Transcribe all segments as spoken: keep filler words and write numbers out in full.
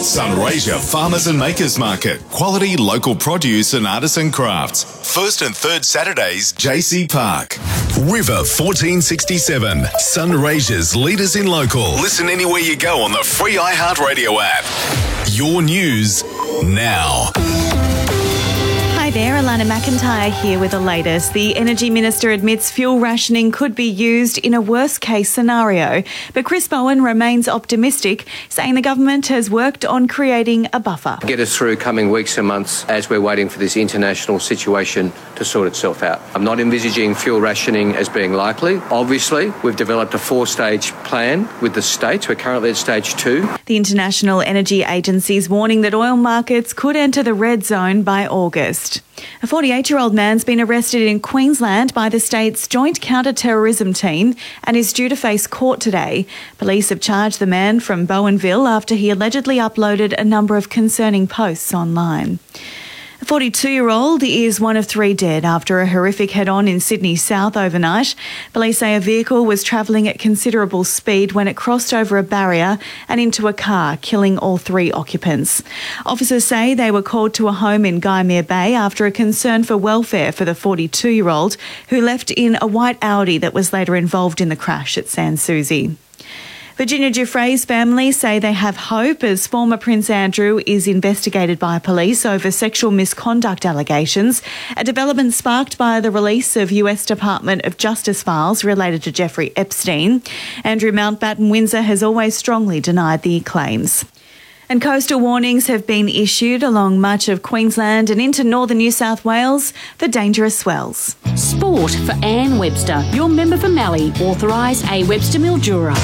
Sunraysia Farmers and Makers Market. Quality local produce and artisan crafts. First and third Saturdays, J C Park. River fourteen sixty-seven. Sunraysia's leaders in local. Listen anywhere you go on the free iHeartRadio app. Your news now. Hi there, Alana McIntyre here with the latest. The Energy Minister admits fuel rationing could be used in a worst-case scenario, but Chris Bowen remains optimistic, saying the government has worked on creating a buffer. Get us through coming weeks and months as we're waiting for this international situation to sort itself out. I'm not envisaging fuel rationing as being likely. Obviously, we've developed a four-stage plan with the states. We're currently at stage two. The International Energy Agency is warning that oil markets could enter the red zone by August. A forty-eight-year-old man's been arrested in Queensland by the state's Joint Counter-Terrorism Team and is due to face court today. Police have charged the man from Bowenville after he allegedly uploaded a number of concerning posts online. A forty-two-year-old is one of three dead after a horrific head-on in Sydney South overnight. Police say a vehicle was travelling at considerable speed when it crossed over a barrier and into a car, killing all three occupants. Officers say they were called to a home in Guyamere Bay after a concern for welfare for the forty-two-year-old who left in a white Audi that was later involved in the crash at Sans Souci. Virginia Giuffre's family say they have hope as former Prince Andrew is investigated by police over sexual misconduct allegations, a development sparked by the release of U S Department of Justice files related to Jeffrey Epstein. Andrew Mountbatten Windsor has always strongly denied the claims. And coastal warnings have been issued along much of Queensland and into northern New South Wales for dangerous swells. Sport for Anne Webster, your member for Mallee, authorise A Webster Mildura.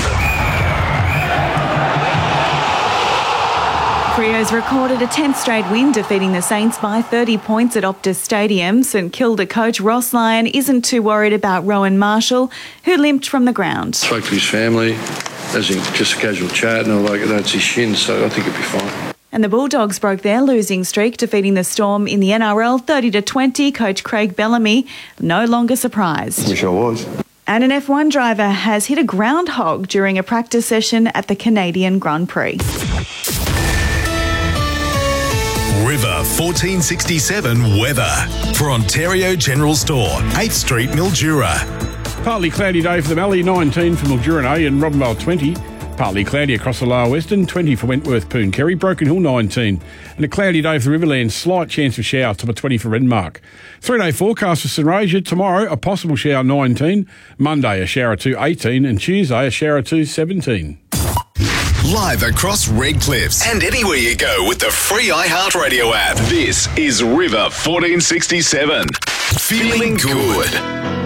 Freo's recorded a tenth straight win, defeating the Saints by thirty points at Optus Stadium. St Kilda coach Ross Lyon isn't too worried about Rowan Marshall, who limped from the ground. Spoke to his family, as in just a casual chat, and I'm like, that's his shin, so I think it'll be fine. And the Bulldogs broke their losing streak, defeating the Storm in the N R L thirty to twenty. Coach Craig Bellamy no longer surprised. Wish I was. And an F one driver has hit a groundhog during a practice session at the Canadian Grand Prix. River fourteen sixty-seven weather for Ontario General Store, eighth Street, Mildura. Partly cloudy day for the Mallee, nineteen for Mildura and Robinvale, twenty. Partly cloudy across the lower western, twenty for Wentworth, Poon Kerry, Broken Hill, nineteen. And a cloudy day for the Riverland, slight chance of shower, top of twenty for Renmark. Three-day forecast for Sunraysia. Tomorrow, a possible shower, nineteen. Monday, a shower to eighteen. And Tuesday, a shower to seventeen. Live across Red Cliffs and anywhere you go with the free iHeartRadio app. This is River fourteen sixty-seven. Feeling good.